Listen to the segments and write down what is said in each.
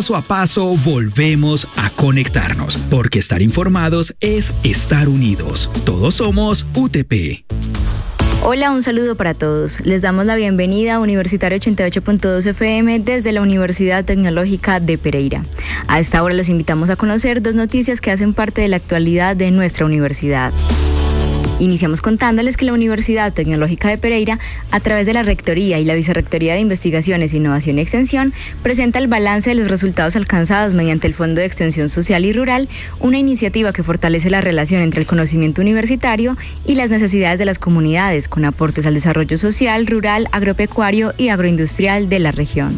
paso a paso volvemos a conectarnos, porque estar informados es estar unidos. Todos somos UTP. Hola, un saludo para todos. Les damos la bienvenida a Universitario 88.2 FM desde la Universidad Tecnológica de Pereira. A esta hora los invitamos a conocer dos noticias que hacen parte de la actualidad de nuestra universidad. Iniciamos contándoles que la Universidad Tecnológica de Pereira, a través de la Rectoría y la Vicerrectoría de Investigaciones, Innovación y Extensión, presenta el balance de los resultados alcanzados mediante el Fondo de Extensión Social y Rural, una iniciativa que fortalece la relación entre el conocimiento universitario y las necesidades de las comunidades, con aportes al desarrollo social, rural, agropecuario y agroindustrial de la región.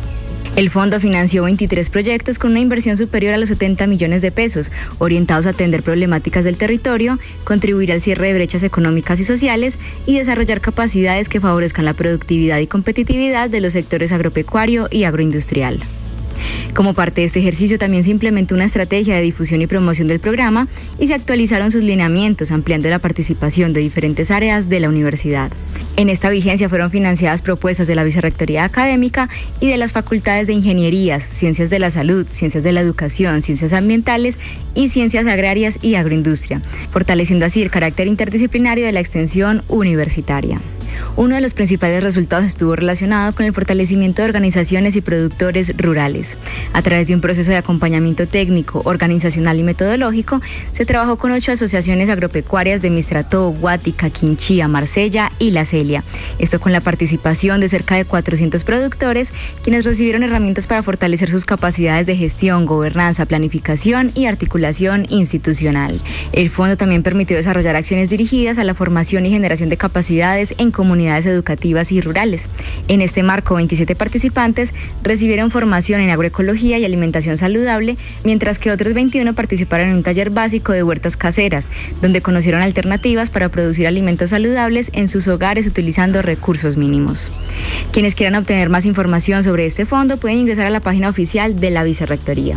El fondo financió 23 proyectos con una inversión superior a los 70 millones de pesos, orientados a atender problemáticas del territorio, contribuir al cierre de brechas económicas y sociales y desarrollar capacidades que favorezcan la productividad y competitividad de los sectores agropecuario y agroindustrial. Como parte de este ejercicio también se implementó una estrategia de difusión y promoción del programa y se actualizaron sus lineamientos, ampliando la participación de diferentes áreas de la universidad. En esta vigencia fueron financiadas propuestas de la Vicerrectoría Académica y de las facultades de Ingenierías, Ciencias de la Salud, Ciencias de la Educación, Ciencias Ambientales y Ciencias Agrarias y Agroindustria, fortaleciendo así el carácter interdisciplinario de la extensión universitaria. Uno de los principales resultados estuvo relacionado con el fortalecimiento de organizaciones y productores rurales. A través de un proceso de acompañamiento técnico, organizacional y metodológico, se trabajó con 8 asociaciones agropecuarias de Mistrató, Guática, Quinchía, Marsella y La Celia. Esto con la participación de cerca de 400 productores, quienes recibieron herramientas para fortalecer sus capacidades de gestión, gobernanza, planificación y articulación institucional. El fondo también permitió desarrollar acciones dirigidas a la formación y generación de capacidades en comunidades educativas y rurales. En este marco, 27 participantes recibieron formación en agroecología y alimentación saludable, mientras que otros 21 participaron en un taller básico de huertas caseras, donde conocieron alternativas para producir alimentos saludables en sus hogares utilizando recursos mínimos. Quienes quieran obtener más información sobre este fondo pueden ingresar a la página oficial de la Vicerrectoría.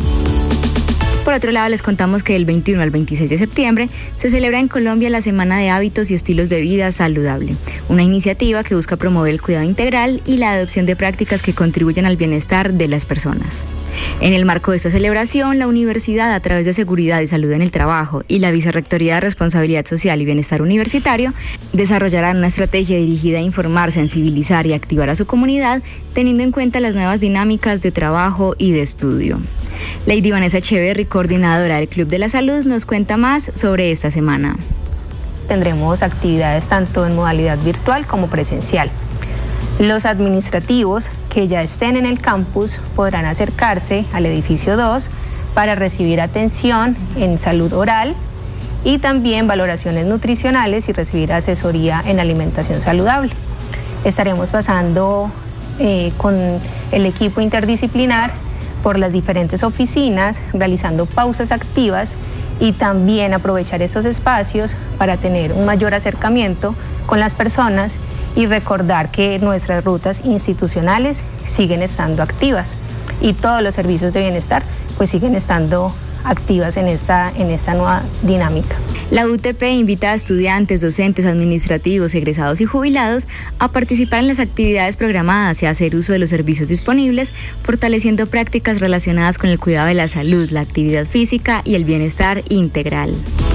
Por otro lado, les contamos que del 21 al 26 de septiembre se celebra en Colombia la Semana de Hábitos y Estilos de Vida Saludable, una iniciativa que busca promover el cuidado integral y la adopción de prácticas que contribuyen al bienestar de las personas. En el marco de esta celebración, la universidad, a través de Seguridad y Salud en el Trabajo y la Vicerrectoría de Responsabilidad Social y Bienestar Universitario, desarrollarán una estrategia dirigida a informar, sensibilizar y activar a su comunidad, teniendo en cuenta las nuevas dinámicas de trabajo y de estudio. Lady Vanessa Echeverry, coordinadora del Club de la Salud, nos cuenta más sobre esta semana. Tendremos actividades tanto en modalidad virtual como presencial. Los administrativos que ya estén en el campus podrán acercarse al edificio 2 para recibir atención en salud oral y también valoraciones nutricionales y recibir asesoría en alimentación saludable. Estaremos pasando con el equipo interdisciplinar por las diferentes oficinas, realizando pausas activas y también aprovechar estos espacios para tener un mayor acercamiento con las personas y recordar que nuestras rutas institucionales siguen estando activas y todos los servicios de bienestar pues siguen estando activas en esta nueva dinámica. La UTP invita a estudiantes, docentes, administrativos, egresados y jubilados a participar en las actividades programadas y a hacer uso de los servicios disponibles, fortaleciendo prácticas relacionadas con el cuidado de la salud, la actividad física y el bienestar integral.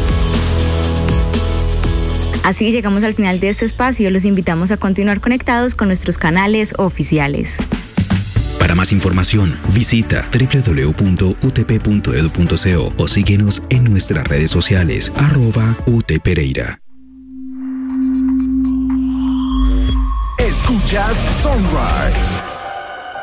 Así llegamos al final de este espacio. Los invitamos a continuar conectados con nuestros canales oficiales. Para más información, visita www.utp.edu.co o síguenos en nuestras redes sociales, @UTPereira. Escuchas Sunrise.